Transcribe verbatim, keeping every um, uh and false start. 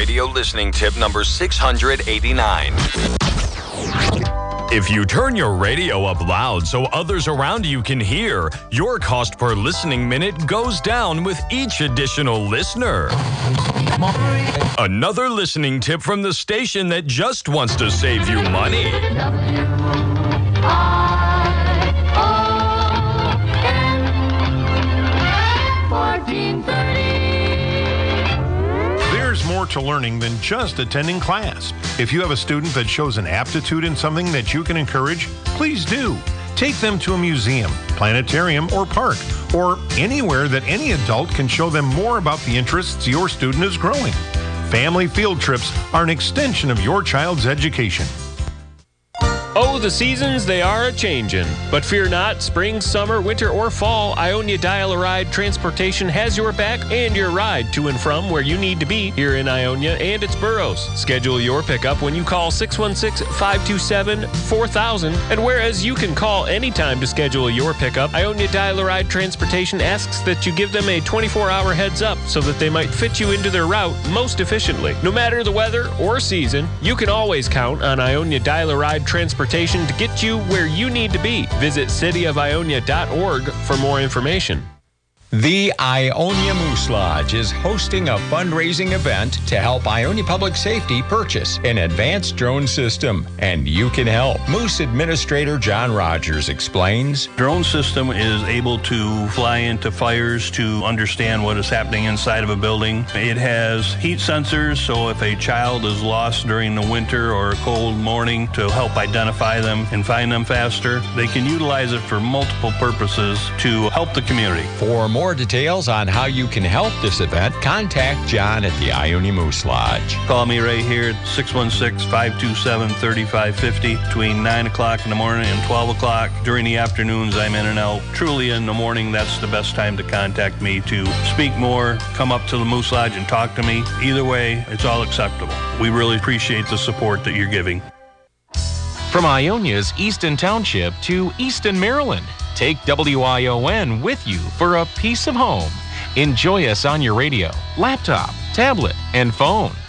radio listening tip number six hundred eighty-nine. If you turn your radio up loud so others around you can hear, your cost per listening minute goes down with each additional listener. Another listening tip from the station that just wants to save you money. There's more to learning than just attending class. If you have a student that shows an aptitude in something that you can encourage, please do. Take them to a museum, planetarium, or park, or anywhere that any adult can show them more about the interests your student is growing. Family field trips are an extension of your child's education. Oh, the seasons, they are a-changin'. But fear not, spring, summer, winter, or fall, Ionia Dial-A-Ride Transportation has your back and your ride to and from where you need to be here in Ionia and its boroughs. Schedule your pickup when you call six one six, five two seven, four thousand. And whereas you can call anytime to schedule your pickup, Ionia Dial-A-Ride Transportation asks that you give them a twenty-four hour heads up so that they might fit you into their route most efficiently. No matter the weather or season, you can always count on Ionia Dial-A-Ride Transportation to get you where you need to be. Visit city of ionia dot org for more information. The Ionia Moose Lodge is hosting a fundraising event to help Ionia Public Safety purchase an advanced drone system, and you can help. Moose Administrator John Rogers explains. Drone system is able to fly into fires to understand what is happening inside of a building. It has heat sensors, so if a child is lost during the winter or a cold morning, to help identify them and find them faster. They can utilize it for multiple purposes to help the community. For more details on how you can help this event, contact John at the Ionia Moose Lodge. Call me right here at six one six, five two seven, three five five zero between nine o'clock in the morning and twelve o'clock. During the afternoons, I'm in and out. Truly, in the morning, that's the best time to contact me to speak more, come up to the Moose Lodge and talk to me. Either way, it's all acceptable. We really appreciate the support that you're giving. From Ionia's Easton Township to Easton, Maryland, take W I O N with you for a piece of home. Enjoy us on your radio, laptop, tablet, and phone.